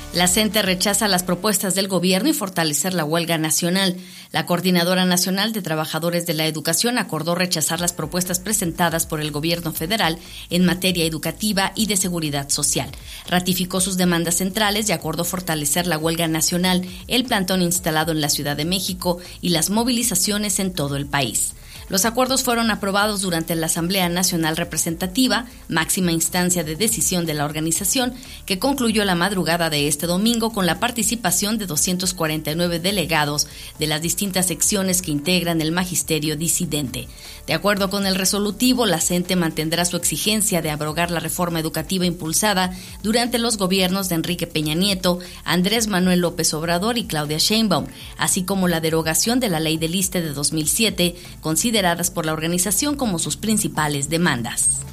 La CENTE rechaza las propuestas del gobierno y fortalecer la huelga nacional. La Coordinadora Nacional de Trabajadores de la Educación acordó rechazar las propuestas presentadas por el gobierno federal en materia educativa y de seguridad social. Ratificó sus demandas centrales y acordó fortalecer la huelga nacional, el plantón instalado en la Ciudad de México y las movilizaciones en todo el país. Los acuerdos fueron aprobados durante la Asamblea Nacional Representativa, máxima instancia de decisión de la organización, que concluyó la madrugada de este domingo con la participación de 249 delegados de las distintas secciones que integran el magisterio disidente. De acuerdo con el resolutivo, la CENTE mantendrá su exigencia de abrogar la reforma educativa impulsada durante los gobiernos de Enrique Peña Nieto, Andrés Manuel López Obrador y Claudia Sheinbaum, así como la derogación de la Ley del ISSSTE de 2007, consideradas por la organización como sus principales demandas.